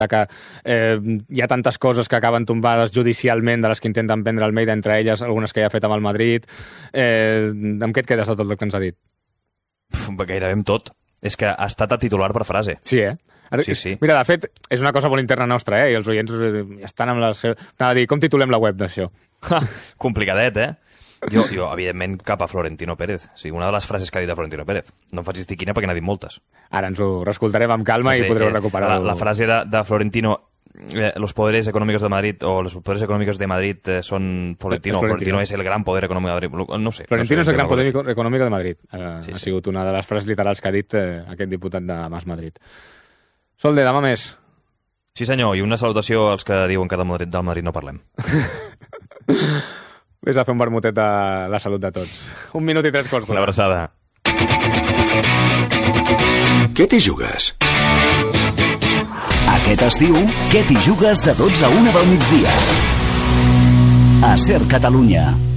que hi ha tantes coses que acaben tombades judicialment de les que intenten prendre Almeida, entre elles algunes que ja ha fet amb el Madrid. Amb què et quedes de tot el que ens ha dit? Gairebé amb tot. És que ha estat a titular per frase. Sí, Sí. Mira, de fet, és una cosa molt interna nostra, i els oients estan amb la seva... Anava a dir, com titulem la web d'això? Complicadet, Jo, evidentment, cap a Florentino Pérez. O sigui, una de les frases que ha dit de Florentino Pérez. No em facis dir quina perquè n'ha dit moltes. Ara ens ho reescoltarem amb calma i podreu recuperar. La frase de Florentino, los poderes económicos de Madrid o los poderes económicos de Madrid son Florentino. Florentino es el gran poder económico de Madrid. No sé. Florentino és el gran poder econòmic de Madrid. Ha sigut una de les frases literals que ha dit aquest diputat de Mas Madrid. Solde, demà més. Sí, senyor, i una salutació als que diuen que del Madrid no parlem. Vés a fer un vermutet a la salut de tots. 1 minut i 3 quarts. Una abraçada. Què t'hi jugues? Aquest estiu, què t'hi jugues de 12 a 1 del migdia? A Ser Catalunya.